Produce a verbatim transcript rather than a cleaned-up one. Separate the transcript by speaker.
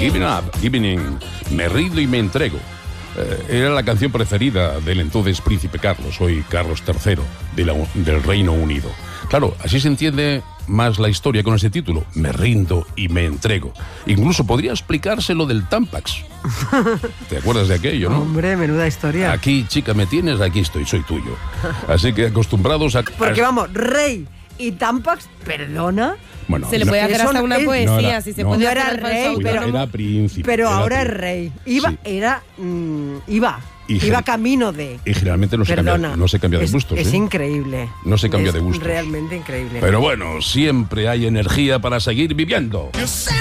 Speaker 1: Giving Up, Giving In, Me rindo y me entrego. Eh, era la canción preferida del entonces príncipe Carlos, hoy Carlos tercero, de la, del Reino Unido. Claro, así se entiende más la historia con ese título, Me rindo y me entrego. Incluso podría explicarse lo del Tampax. ¿Te acuerdas de aquello, no?
Speaker 2: Hombre, menuda historia.
Speaker 1: Aquí, chica, me tienes, aquí estoy, soy tuyo. Así que acostumbrados a...
Speaker 2: Porque vamos, rey y Tampax, perdona...
Speaker 1: Bueno,
Speaker 3: se le
Speaker 1: no,
Speaker 3: puede hacer hasta una
Speaker 2: es,
Speaker 3: poesía,
Speaker 1: no era,
Speaker 3: si se
Speaker 1: no,
Speaker 3: puede
Speaker 2: no
Speaker 3: hacer
Speaker 2: era
Speaker 3: al falso
Speaker 2: rey,
Speaker 3: autónomo.
Speaker 2: pero,
Speaker 1: era príncipe.
Speaker 2: pero
Speaker 1: era
Speaker 2: ahora
Speaker 1: príncipe.
Speaker 2: es rey. Iba,
Speaker 1: Sí.
Speaker 2: era, mmm, iba,
Speaker 1: Y
Speaker 2: iba
Speaker 1: gen-
Speaker 2: camino de...
Speaker 1: Y generalmente no se,
Speaker 2: Perdona,
Speaker 1: cambia, no se cambia de
Speaker 2: es,
Speaker 1: gustos.
Speaker 2: Es
Speaker 1: ¿eh?
Speaker 2: increíble.
Speaker 1: No se cambia
Speaker 2: es
Speaker 1: de gustos.
Speaker 2: realmente increíble.
Speaker 1: Pero bueno, siempre hay energía para seguir viviendo.